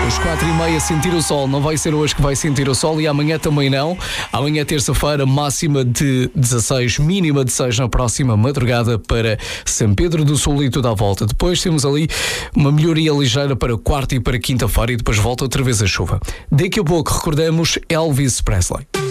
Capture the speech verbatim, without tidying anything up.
Às quatro e meia sentir o sol, não vai ser hoje que vai sentir o sol e amanhã também não. Amanhã terça-feira máxima de dezasseis, mínima de seis na próxima madrugada para São Pedro do Sul e tudo à volta. Depois temos ali uma melhoria ligeira para quarta e para quinta-feira e depois volta outra vez a chuva. Daqui a pouco recordamos Elvis Presley.